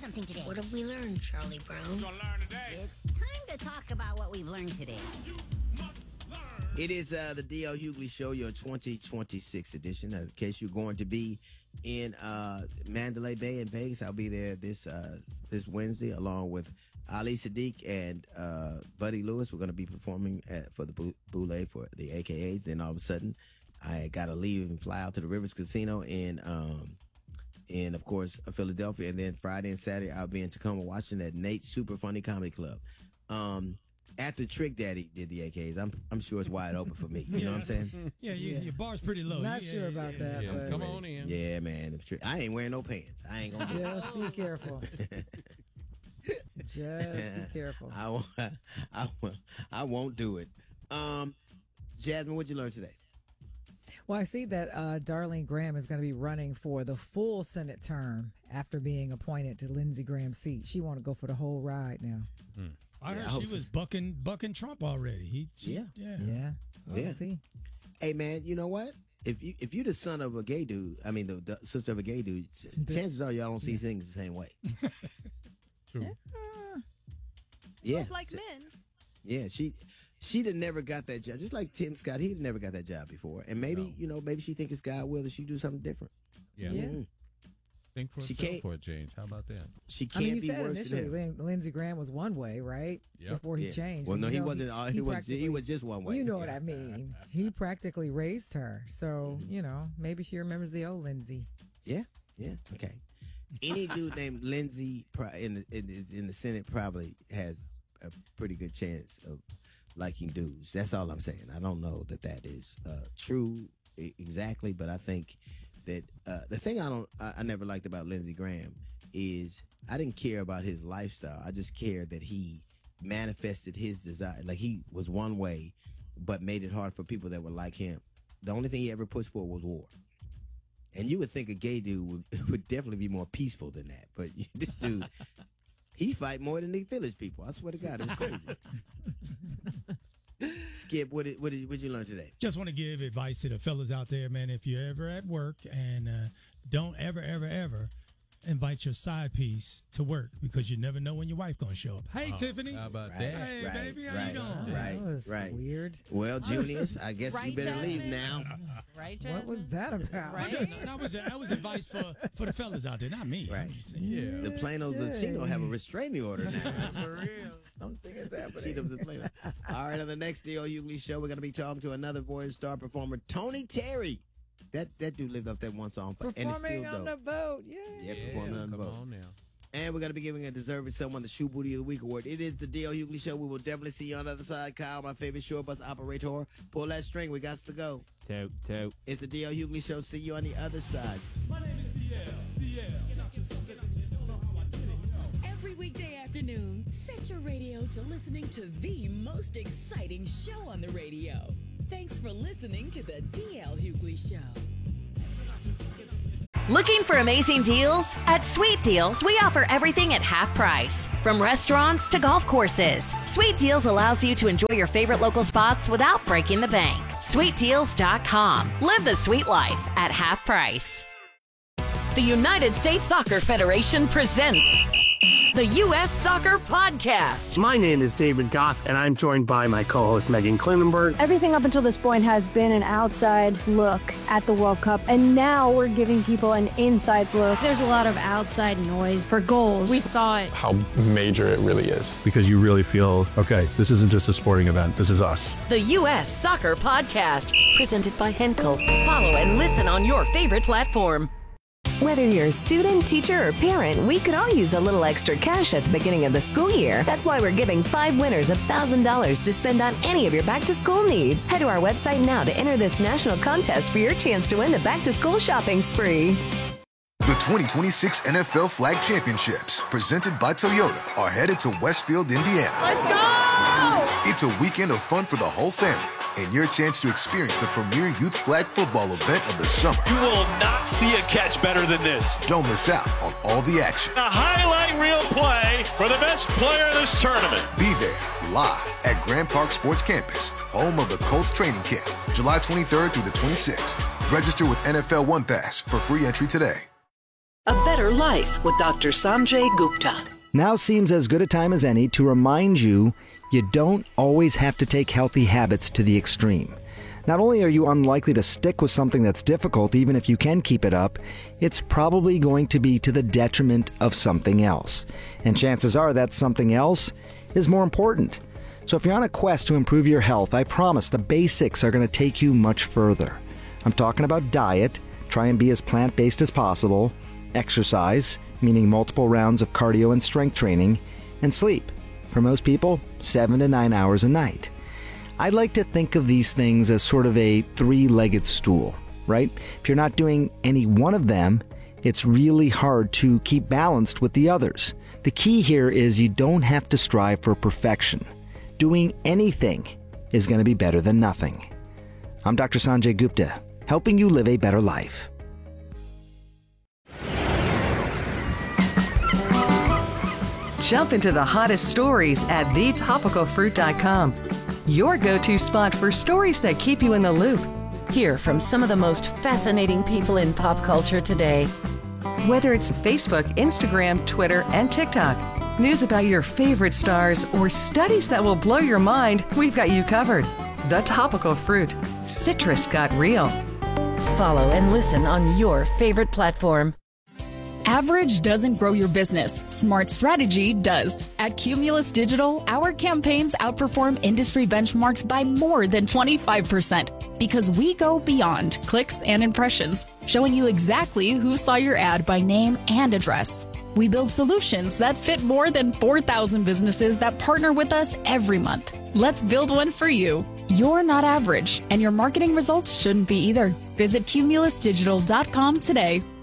something today. What have we learned, Charlie Brown? It's time to talk about what we've learned today. It is the D.L. Hughley Show, your 2026 edition. In case you're going to be in Mandalay Bay in Vegas, I'll be there this Wednesday along with Ali Sadiq and Buddy Lewis. We're going to be performing for the Boule for the AKAs. Then all of a sudden, I got to leave and fly out to the Rivers Casino in of course, Philadelphia. And then Friday and Saturday, I'll be in Tacoma watching at Nate's Super Funny Comedy Club. After Trick Daddy did the AKs, I'm sure it's wide open for me. You know what I'm saying? Yeah, your bar's pretty low. Not sure about that. Yeah, But come on in. Yeah, man. I ain't wearing no pants. I ain't gonna do it. Just be careful. Just be careful. I won't do it. Jasmine, what'd you learn today? Well, I see that Darlene Graham is going to be running for the full Senate term after being appointed to Lindsey Graham's seat. She want to go for the whole ride now. I heard she was bucking Trump already. Yeah. Yeah. See. Hey, man, you know what? If you're the son of a gay dude, I mean the sister of a gay dude, chances are y'all don't see things the same way. True. Yeah. Like men. Yeah, she'd have never got that job. Just like Tim Scott, he'd have never got that job before. And maybe, maybe she thinks it's God will that she do something different. Yeah. Mm-hmm. Think for herself for a change. How about that? She can't be worse than him. Lindsey Graham was one way, right? Yep. Before he changed. Well, no, he wasn't. He was just one way. You know what I mean. He practically raised her. So, maybe she remembers the old Lindsey. Yeah. Okay. Any dude named Lindsey in the Senate probably has a pretty good chance of liking dudes. That's all I'm saying. I don't know that is true exactly, but I think that the thing I never liked about Lindsey Graham is I didn't care about his lifestyle. I just cared that he manifested his desire. Like he was one way, but made it hard for people that were like him. The only thing he ever pushed for was war. And you would think a gay dude would definitely be more peaceful than that. But this dude, he fight more than the village people. I swear to God, it was crazy. Skip, what did you learn today? Just want to give advice to the fellas out there, man. If you're ever at work and don't ever invite your side piece to work because you never know when your wife gonna show up. Hey, Tiffany. How about that? Hey, baby, how you doing? Right. Weird. Well, Junius, I guess you better leave now. Right, Jasmine? What was that about? Right? That was advice for the fellas out there, not me. Right. Yeah. The Planos of Chino have a restraining order now. For real. I don't think it's happening. Cheetos and Plano. All right, on the next D.L. Hughley Show, we're going to be talking to another voice star performer, Tony Terry. That dude lived up that one song, and it's still Performing on the dope. boat, Performing on the boat. Come on now. And we're going to be giving a deserving someone the Shoe Booty of the Week award. It is the D.L. Hughley Show. We will definitely see you on the other side. Kyle, my favorite short bus operator. Pull that string. We got to go. Toot. It's the D.L. Hughley Show. See you on the other side. My name is DL. Every weekday afternoon, set your radio to listening to the most exciting show on the radio. Thanks for listening to the D.L. Hughley Show. Looking for amazing deals? At Sweet Deals, we offer everything at half price. From restaurants to golf courses, Sweet Deals allows you to enjoy your favorite local spots without breaking the bank. SweetDeals.com. Live the sweet life at half price. The United States Soccer Federation presents the U.S. Soccer Podcast. My name is David Goss, and I'm joined by my co-host Megan Klinenberg. Everything up until this point has been an outside look at the World Cup, and now we're giving people an inside look. There's a lot of outside noise for goals. We thought how major it really is, because you really feel, okay, this isn't just a sporting event, this is us. The U.S. Soccer Podcast, presented by Henkel. Follow and listen on your favorite platform. Whether you're a student, teacher, or parent, we could all use a little extra cash at the beginning of the school year. That's why we're giving 5 winners $1,000 to spend on any of your back-to-school needs. Head to our website now to enter this national contest for your chance to win the back-to-school shopping spree. The 2026 NFL Flag Championships, presented by Toyota, are headed to Westfield, Indiana. Let's go! It's a weekend of fun for the whole family, and your chance to experience the premier youth flag football event of the summer. You will not see a catch better than this. Don't miss out on all the action. A highlight reel play for the best player of this tournament. Be there, live at Grand Park Sports Campus, home of the Colts training camp, July 23rd through the 26th. Register with NFL One Pass for free entry today. A better life with Dr. Sanjay Gupta. Now seems as good a time as any to remind you don't always have to take healthy habits to the extreme. Not only are you unlikely to stick with something that's difficult, even if you can keep it up, it's probably going to be to the detriment of something else. And chances are that something else is more important. So if you're on a quest to improve your health, I promise the basics are going to take you much further. I'm talking about diet, try and be as plant-based as possible, exercise, meaning multiple rounds of cardio and strength training, and sleep. For most people, 7 to 9 hours a night. I like to think of these things as sort of a three-legged stool, right? If you're not doing any one of them, it's really hard to keep balanced with the others. The key here is you don't have to strive for perfection. Doing anything is going to be better than nothing. I'm Dr. Sanjay Gupta, helping you live a better life. Jump into the hottest stories at thetopicalfruit.com. Your go-to spot for stories that keep you in the loop. Hear from some of the most fascinating people in pop culture today. Whether it's Facebook, Instagram, Twitter, and TikTok, news about your favorite stars, or studies that will blow your mind, we've got you covered. The Topical Fruit. Citrus got real. Follow and listen on your favorite platform. Average doesn't grow your business. Smart strategy does. At Cumulus Digital, our campaigns outperform industry benchmarks by more than 25% because we go beyond clicks and impressions, showing you exactly who saw your ad by name and address. We build solutions that fit more than 4,000 businesses that partner with us every month. Let's build one for you. You're not average, and your marketing results shouldn't be either. Visit cumulusdigital.com today.